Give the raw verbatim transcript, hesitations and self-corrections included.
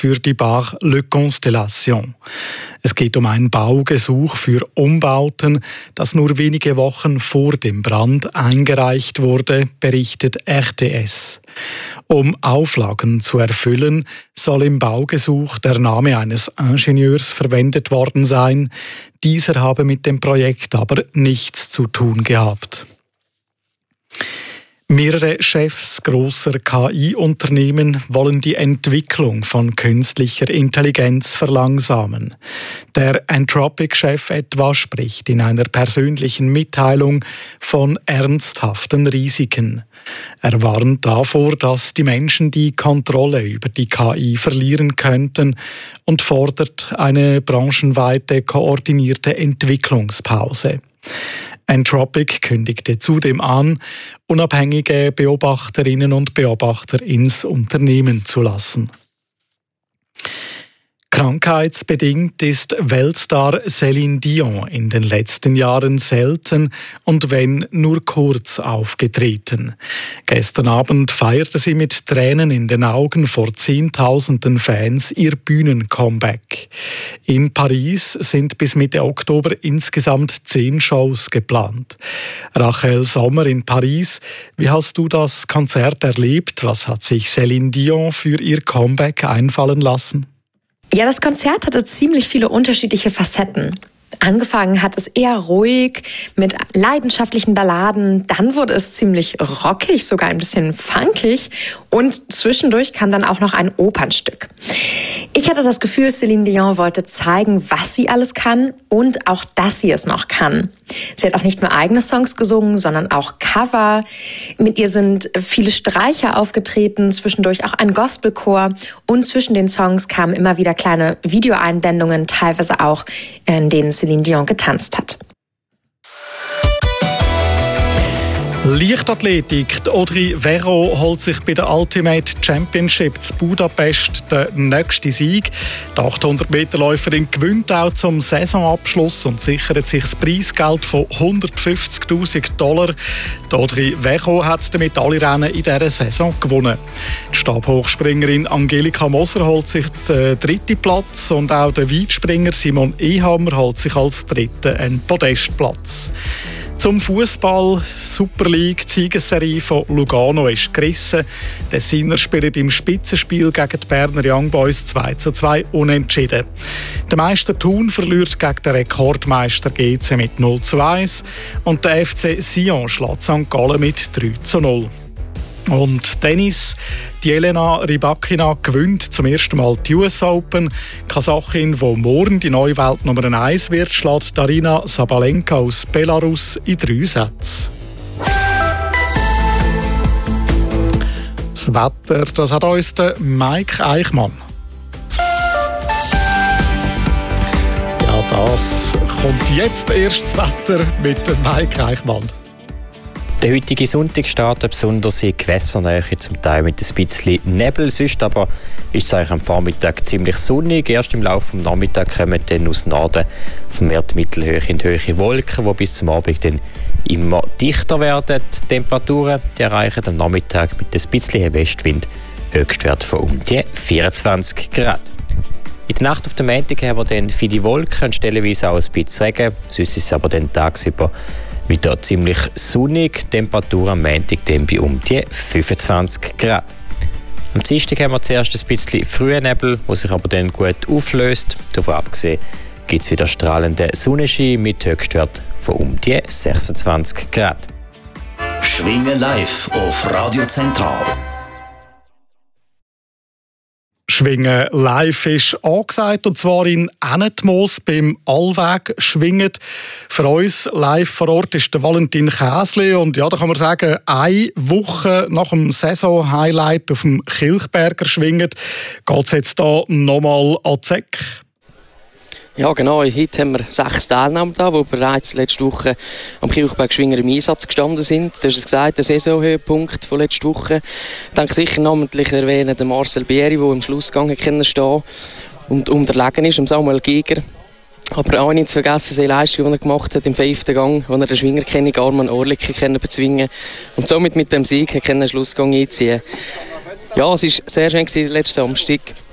für die Bar Le Constellation. Es geht um ein Baugesuch für Umbauten, das nur wenige Wochen vor dem Brand eingereicht wurde, berichtet R T S. Um Auflagen zu erfüllen, soll im Baugesuch der Name eines Ingenieurs verwendet worden sein. Dieser habe mit dem Projekt aber nichts zu tun gehabt. Mehrere Chefs grosser K I-Unternehmen wollen die Entwicklung von künstlicher Intelligenz verlangsamen. Der Anthropic-Chef etwa spricht in einer persönlichen Mitteilung von ernsthaften Risiken. Er warnt davor, dass die Menschen die Kontrolle über die K I verlieren könnten und fordert eine branchenweite koordinierte Entwicklungspause. Anthropic kündigte zudem an, unabhängige Beobachterinnen und Beobachter ins Unternehmen zu lassen. Krankheitsbedingt ist Weltstar Céline Dion in den letzten Jahren selten und wenn nur kurz aufgetreten. Gestern Abend feierte sie mit Tränen in den Augen vor Zehntausenden Fans ihr Bühnen-Comeback. In Paris sind bis Mitte Oktober insgesamt zehn Shows geplant. Rachel Sommer in Paris, wie hast du das Konzert erlebt? Was hat sich Céline Dion für ihr Comeback einfallen lassen? Ja, das Konzert hatte ziemlich viele unterschiedliche Facetten. Angefangen hat es eher ruhig mit leidenschaftlichen Balladen, dann wurde es ziemlich rockig, sogar ein bisschen funkig und zwischendurch kam dann auch noch ein Opernstück. Ich hatte das Gefühl, Céline Dion wollte zeigen, was sie alles kann und auch, dass sie es noch kann. Sie hat auch nicht nur eigene Songs gesungen, sondern auch Cover. Mit ihr sind viele Streicher aufgetreten, zwischendurch auch ein Gospelchor und zwischen den Songs kamen immer wieder kleine Videoeinblendungen, teilweise auch, in denen Céline Dion getanzt hat. Leichtathletik. Audrey Veron holt sich bei der Ultimate Championship zu Budapest den nächsten Sieg. Die achthundert-Meter-Läuferin gewinnt auch zum Saisonabschluss und sichert sich das Preisgeld von hundertfünfzigtausend Dollar. Die Audrey Veron hat damit alle Rennen in dieser Saison gewonnen. Die Stabhochspringerin Angelika Moser holt sich den dritten Platz und auch der Weitspringer Simon Ehammer holt sich als Dritter einen Podestplatz. Zum Fußball. Super League, die Siegesserie von Lugano ist gerissen. Die Tessiner spielen im Spitzenspiel gegen die Berner Young Boys zwei zu zwei unentschieden. Der Meister Thun verliert gegen den Rekordmeister G C mit null zu eins und der F C Sion schlägt Sankt Gallen mit drei zu null. Und Tennis. Die Jelena Rybakina gewinnt zum ersten Mal die U S Open. Die Kasachin, die morgen die neue Weltnummer eins wird, schlägt Darina Sabalenka aus Belarus in drei Sätzen. Das Wetter, das hat uns der Mike Eichmann. Ja, das kommt jetzt erst das Wetter mit dem Mike Eichmann. Der heutige Sonntag startet besonders in Gewässernähe, zum Teil mit ein bisschen Nebel. Sonst aber ist es eigentlich am Vormittag ziemlich sonnig. Erst im Laufe des Nachmittags kommen dann aus Norden vermehrt Mittelhöhe in hohe Wolken, die bis zum Abend dann immer dichter werden. Die Temperaturen die erreichen am Nachmittag mit ein bisschen Westwind Höchstwert von um die vierundzwanzig Grad. In der Nacht auf den Montag haben wir dann viele Wolken und stellenweise auch ein bisschen Regen. Sonst ist es aber dann tagsüber wieder ziemlich sonnig, Temperatur am Montag dann bei um die fünfundzwanzig Grad. Am Dienstag haben wir zuerst ein bisschen frühen Nebel, der sich aber dann gut auflöst. Davon abgesehen gibt es wieder strahlenden Sonnenschein mit Höchstwert von um die sechsundzwanzig Grad. Schwingen live auf Radio Zentral. Schwingen live ist angesagt, und zwar in Ennetmoos beim Allweg schwingen. Für uns live vor Ort ist der Valentin Käsli und ja, da kann man sagen, eine Woche nach dem Saison-Highlight auf dem Kilchberger schwingen, geht es jetzt hier nochmal an die Säcke. Ja genau, heute haben wir sechs Teilnehmer da, die bereits letzte Woche am Kilchberg Schwinger im Einsatz gestanden sind. Du hast es gesagt, der Saisonhöhepunkt von letzter Woche. Ich denke sicher namentlich erwähnen den Marcel Bieri, der im Schlussgang stehen konnte und unterlegen ist, dem Samuel Giger. Aber auch nicht zu vergessen, seine Leistung, die er gemacht hat im fünften Gang, wo er den Schwingerkönig Arman Orlik bezwingen und somit mit dem Sieg den Schlussgang einziehen. Ja, es war sehr schön letzten Samstag.